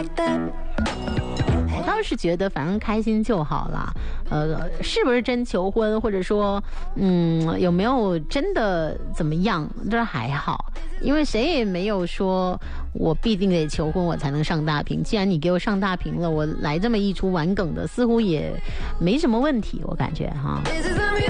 我倒是觉得反正开心就好啦，是不是真求婚，或者说有没有真的怎么样，这还好，因为谁也没有说我必定得求婚我才能上大屏，既然你给我上大屏了，我来这么一出玩梗的似乎也没什么问题，我感觉哈。